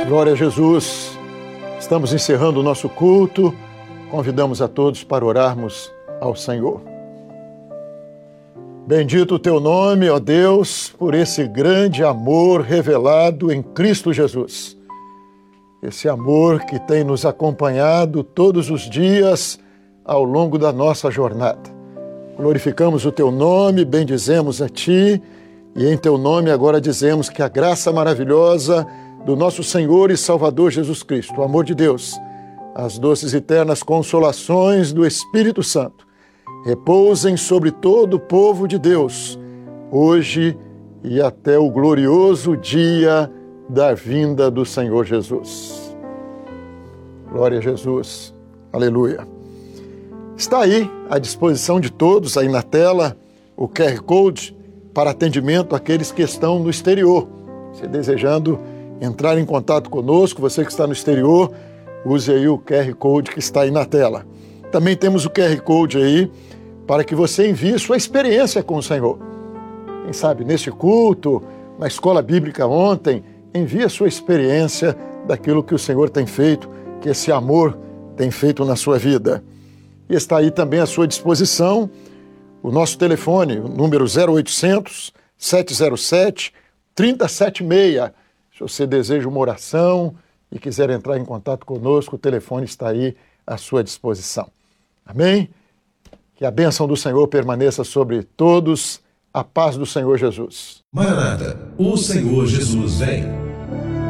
Glória a Jesus. Estamos encerrando o nosso culto. Convidamos a todos para orarmos ao Senhor. Bendito o teu nome, ó Deus, por esse grande amor revelado em Cristo Jesus. Esse amor que tem nos acompanhado todos os dias ao longo da nossa jornada. Glorificamos o teu nome, bendizemos a ti e em teu nome agora dizemos que a graça maravilhosa do nosso Senhor e Salvador Jesus Cristo, o amor de Deus, as doces e eternas consolações do Espírito Santo, repousem sobre todo o povo de Deus, hoje e até o glorioso dia da vinda do Senhor Jesus. Glória a Jesus. Aleluia. Está aí à disposição de todos, aí na tela, o QR Code para atendimento àqueles que estão no exterior. Se desejando entrar em contato conosco, você que está no exterior, use aí o QR Code que está aí na tela. Também temos o QR Code aí para que você envie sua experiência com o Senhor. Quem sabe neste culto, na escola bíblica ontem, envie a sua experiência daquilo que o Senhor tem feito, que esse amor tem feito na sua vida. E está aí também à sua disposição o nosso telefone, o número 0800 707 3076. Se você deseja uma oração e quiser entrar em contato conosco, o telefone está aí à sua disposição. Amém? Que a bênção do Senhor permaneça sobre todos. A paz do Senhor Jesus. Maranata, o Senhor Jesus vem.